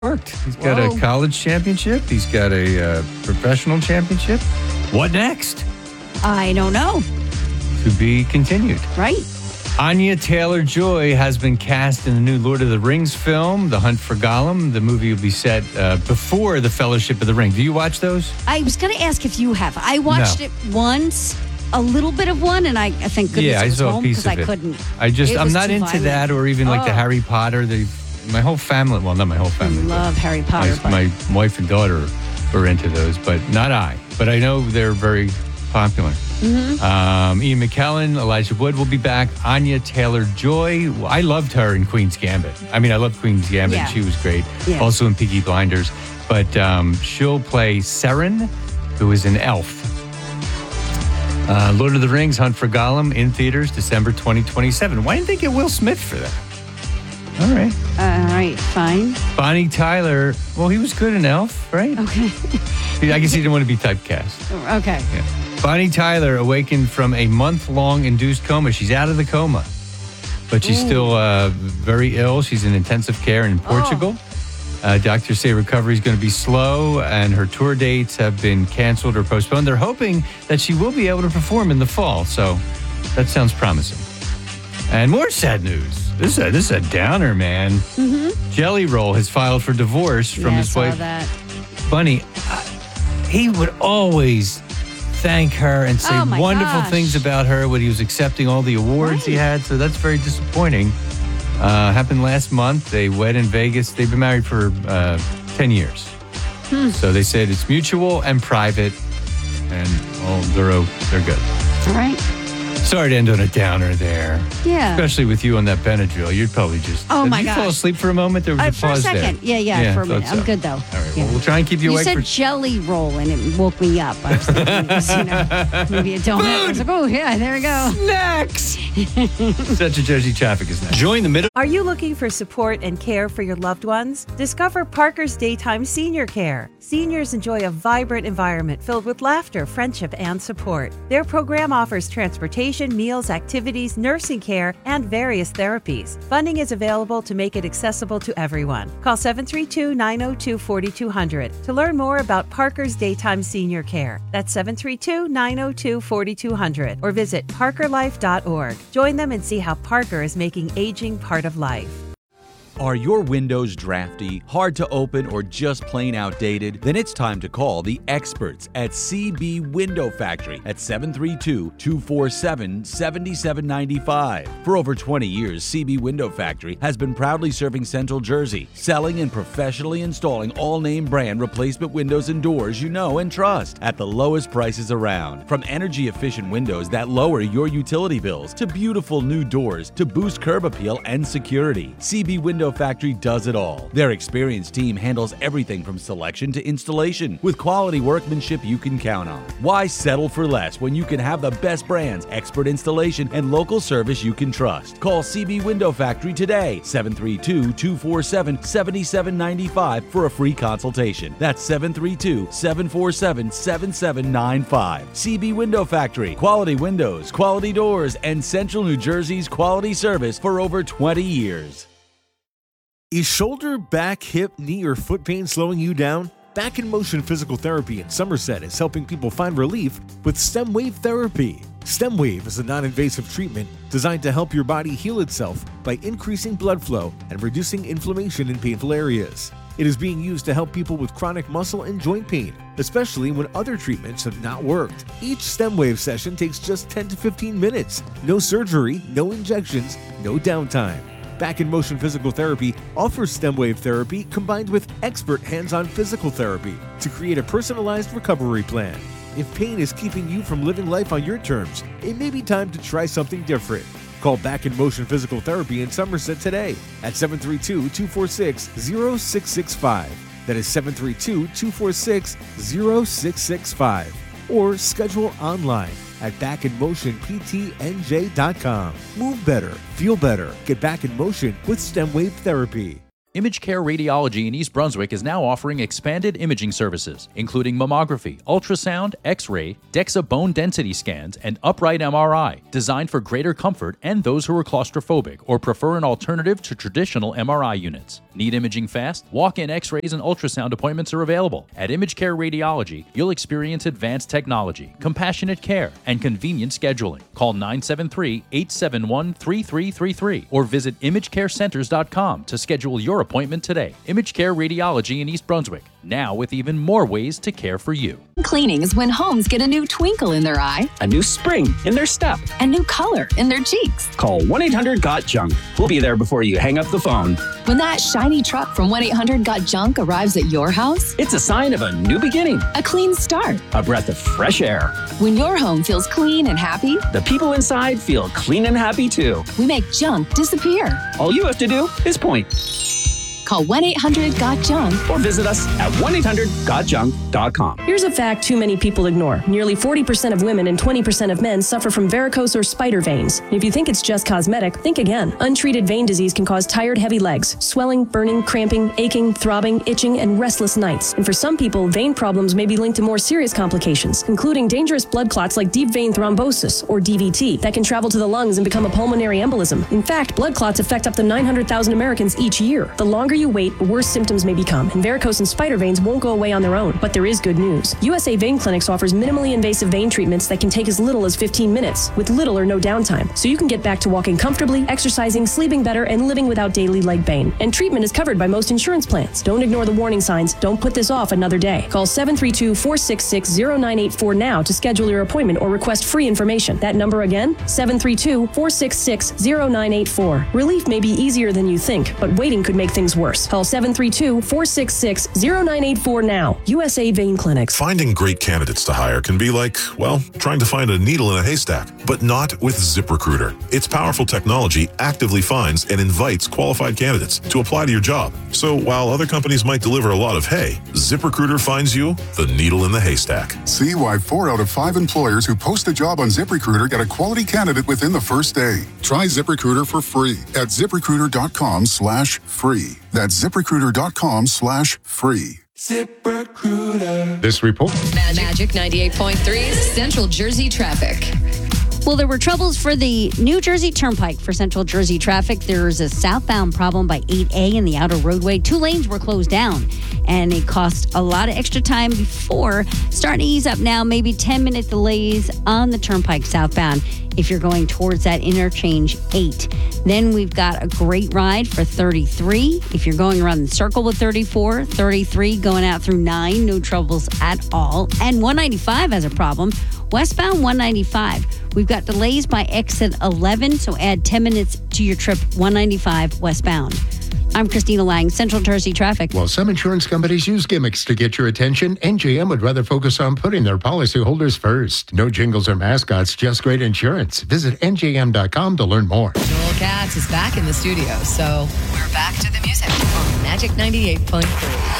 worked. He's got a college championship. He's got a professional championship. What next? I don't know. To be continued. Right. Anya Taylor-Joy has been cast in the new Lord of the Rings film, The Hunt for Gollum. The movie will be set before The Fellowship of the Ring. Do you watch those? I was going to ask if you have. I watched it once, a little bit of one, and I thank goodness I it was saw home a piece because of I it. couldn't. I'm not into that, or even like the Harry Potter. My whole family, well, not my whole family. I love Harry Potter. My wife and daughter were into those, but not I. But I know they're very popular. Mm-hmm. Ian McKellen, Elijah Wood will be back. Anya Taylor-Joy. I loved her in Queen's Gambit. I mean, I love Queen's Gambit. Yeah. She was great. Yeah. Also in Peaky Blinders. But she'll play Seren, who is an elf. Lord of the Rings, Hunt for Gollum, in theaters December 2027. Why didn't they get Will Smith for that? All right. All right, fine. Bonnie Tyler. Well, he was good in Elf, right? Okay. I guess he didn't want to be typecast. Okay. Yeah. Bonnie Tyler awakened from a month-long induced coma. She's out of the coma, but she's still very ill. She's in intensive care in Portugal. Doctors say recovery is going to be slow, and her tour dates have been canceled or postponed. They're hoping that she will be able to perform in the fall, so that sounds promising. And more sad news. This is a downer, man. Mm-hmm. Jelly Roll has filed for divorce from his wife, Bunny. He would always thank her and say wonderful things about her when he was accepting all the awards he had. So that's very disappointing. Happened last month. They wed in Vegas. They've been married for 10 years. So they said it's mutual and private, and they're good. All right. Sorry to end on a downer there. Yeah. Especially with you on that Benadryl. You'd probably just... Oh, my Did you fall gosh. asleep for a moment? There was a For a pause second. there. Yeah, for a minute. so. I'm good, though. All right. Yeah. Well, we'll try and keep you awake said jelly roll, and it woke me up. I was thinking it was, maybe a donut. I was like, oh, yeah, there we go. Snacks! Such a Jersey traffic is next. Join the middle. Are you looking for support and care for your loved ones? Discover Parker's Daytime Senior Care. Seniors enjoy a vibrant environment filled with laughter, friendship, and support. Their program offers transportation, meals, activities, nursing care, and various therapies. Funding is available to make it accessible to everyone. Call 732-902-4200 to learn more about Parker's Daytime Senior Care. That's 732-902-4200 or visit parkerlife.org. Join them and see how Parker is making aging part of life. Are your windows drafty, hard to open, or just plain outdated? Then it's time to call the experts at CB Window Factory at 732-247-7795. For over 20 years, CB Window Factory has been proudly serving Central Jersey, selling and professionally installing all-name brand replacement windows and doors you know and trust at the lowest prices around. From energy-efficient windows that lower your utility bills to beautiful new doors to boost curb appeal and security, CB Window Factory does it all. Their experienced team handles everything from selection to installation with quality workmanship you can count on. Why settle for less when you can have the best brands, expert installation, and local service you can trust? Call CB Window Factory today, 732-247-7795 for a free consultation. That's 732-747-7795. CB Window Factory, quality windows, quality doors, and Central New Jersey's quality service for over 20 years. Is shoulder, back, hip, knee, or foot pain slowing you down? Back in Motion Physical Therapy in Somerset is helping people find relief with STEM Wave Therapy. STEM Wave is a non-invasive treatment designed to help your body heal itself by increasing blood flow and reducing inflammation in painful areas. It is being used to help people with chronic muscle and joint pain, especially when other treatments have not worked. Each STEM Wave session takes just 10 to 15 minutes. No surgery, no injections, no downtime. Back in Motion Physical Therapy offers STEM Wave therapy combined with expert hands-on physical therapy to create a personalized recovery plan. If pain is keeping you from living life on your terms, it may be time to try something different. Call Back in Motion Physical Therapy in Somerset today at 732-246-0665. That is 732-246-0665. Or schedule online at backinmotionptnj.com. Move better, feel better, get back in motion with STEM Wave Therapy. Image Care Radiology in East Brunswick is now offering expanded imaging services, including mammography, ultrasound, X-ray, DEXA bone density scans, and upright MRI, designed for greater comfort and those who are claustrophobic or prefer an alternative to traditional MRI units. Need imaging fast? Walk-in X-rays and ultrasound appointments are available. At Image Care Radiology, you'll experience advanced technology, compassionate care, and convenient scheduling. Call 973-871-3333 or visit imagecarecenters.com to schedule your appointment today. Image Care Radiology in East Brunswick, now with even more ways to care for you. Cleaning is when homes get a new twinkle in their eye, a new spring in their step, a new color in their cheeks. Call 1-800-GOT-JUNK. We'll be there before you hang up the phone. When that shiny truck from 1-800-GOT-JUNK arrives at your house, it's a sign of a new beginning, a clean start, a breath of fresh air. When your home feels clean and happy, the people inside feel clean and happy too. We make junk disappear. All you have to do is point. Call 1-800-GOT-JUNK or visit us at 1-800-GOT-JUNK.com. Here's a fact too many people ignore. Nearly 40% of women and 20% of men suffer from varicose or spider veins. If you think it's just cosmetic, think again. Untreated vein disease can cause tired, heavy legs, swelling, burning, cramping, aching, throbbing, itching, and restless nights. And for some people, vein problems may be linked to more serious complications, including dangerous blood clots like deep vein thrombosis, or DVT, that can travel to the lungs and become a pulmonary embolism. In fact, blood clots affect up to 900,000 Americans each year. The longer you wait, the worse symptoms may become, and varicose and spider veins won't go away on their own. But there is good news. USA Vein Clinics offers minimally invasive vein treatments that can take as little as 15 minutes, with little or no downtime, so you can get back to walking comfortably, exercising, sleeping better, and living without daily leg pain. And treatment is covered by most insurance plans. Don't ignore the warning signs. Don't put this off another day. Call 732-466-0984 now to schedule your appointment or request free information. That number again, 732-466-0984. Relief may be easier than you think, but waiting could make things worse. Call 732-466-0984 now. USA Vein Clinics. Finding great candidates to hire can be like, well, trying to find a needle in a haystack, but not with ZipRecruiter. Its powerful technology actively finds and invites qualified candidates to apply to your job. So while other companies might deliver a lot of hay, ZipRecruiter finds you the needle in the haystack. See why 4 out of 5 employers who post a job on ZipRecruiter get a quality candidate within the first day. Try ZipRecruiter for free at ZipRecruiter.com/free. That's ZipRecruiter.com/free. ZipRecruiter. This report. Magic 98.3 Central Jersey traffic. Well, there were troubles for the New Jersey Turnpike for Central Jersey traffic. There's a southbound problem by 8A in the outer roadway. 2 lanes were closed down, and it cost a lot of extra time before. Starting to ease up now, maybe 10-minute delays on the Turnpike southbound if you're going towards that interchange 8. Then we've got a great ride for 33. If you're going around the circle with 34, 33 going out through 9, no troubles at all. And 195 has a problem. Westbound 195. We've got delays by exit 11, so add 10 minutes to your trip 195 westbound. I'm Christina Lang, Central Jersey Traffic. While some insurance companies use gimmicks to get your attention, NJM would rather focus on putting their policyholders first. No jingles or mascots, just great insurance. Visit NJM.com to learn more. Joel Katz is back in the studio, so we're back to the music on Magic 98.3.